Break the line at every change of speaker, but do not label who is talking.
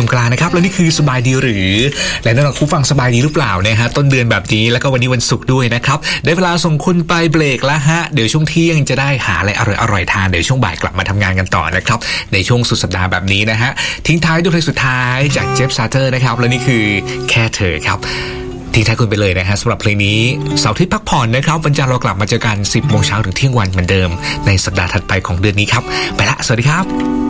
กลางนะครับและนี่คือสบายดีหรือและนั่นคุณฟังสบายดีหรือเปล่านะฮะต้นเดือนแบบนี้แล้วก็วันนี้วันศุกร์ด้วยนะครับได้เวลาส่งคุณไปเบรกแล้วฮะเดี๋ยวช่วงเที่ยงจะได้หาอะไรอร่อยๆทานเดี๋ยวช่วงบ่ายกลับมาทำงานกันต่อนะครับในช่วงสุดสัปดาห์แบบนี้นะฮะทิ้งท้ายด้วยเพลงสุดท้ายจากเจฟซาเตอร์นะครับและนี่คือแค่เธอครับทิ้งท้ายคุณไปเลยนะฮะสำหรับเพลงนี้เสาร์อาทิตย์พักผ่อนนะครับวันจันทร์เรากลับมาเจอกัน 10 โมงเช้าถึงเที่ยงวันเหมือนเดิมในสัปดาห์ถัดไปของเดือนนี้ครับไปละสวัสดีครับ